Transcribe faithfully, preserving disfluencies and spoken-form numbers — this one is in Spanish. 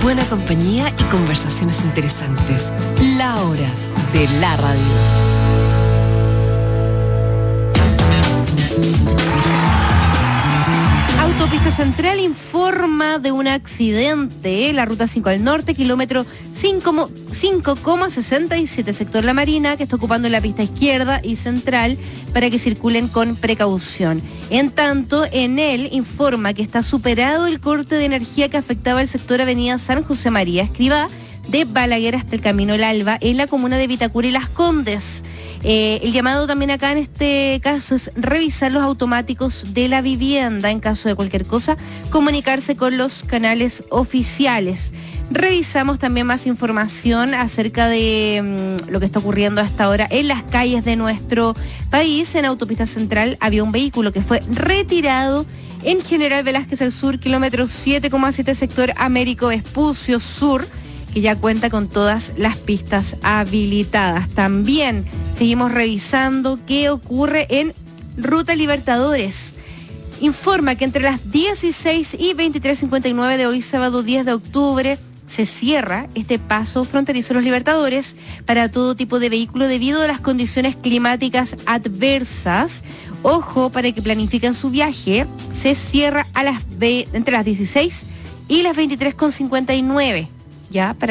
buena compañía y conversaciones interesantes. La hora de la radio. Autopista Central informa de un accidente. La ruta cinco al norte, kilómetro cinco coma sesenta y siete, sector La Marina, que está ocupando la pista izquierda y central para que circulen con precaución. En tanto, en él informa que está superado el corte de energía que afectaba el sector Avenida San José María Escribá, de Balaguer hasta el Camino El Alba, en la comuna de Vitacura y Las Condes. Eh, el llamado también acá en este caso es revisar los automáticos de la vivienda. En caso de cualquier cosa, comunicarse con los canales oficiales. Revisamos también más información acerca de mmm, lo que está ocurriendo hasta ahora en las calles de nuestro país. En Autopista Central había un vehículo que fue retirado en General Velázquez al sur, kilómetro siete coma siete, sector Américo Vespucio Sur, que ya cuenta con todas las pistas habilitadas. También seguimos revisando qué ocurre en Ruta Libertadores. Informa que entre las dieciséis y veintitrés cincuenta y nueve de hoy, sábado diez de octubre, se cierra este paso fronterizo de los Libertadores para todo tipo de vehículo debido a las condiciones climáticas adversas. Ojo, para que planifiquen su viaje, se cierra a las ve- entre las dieciséis y las veintitrés con cincuenta y nueve. Ya, para